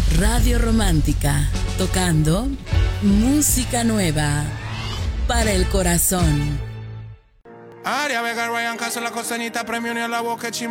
Radio Romántica, tocando música nueva para el corazón. Aria Vega, Ryan Castro, la costanita, premio ni a la boca,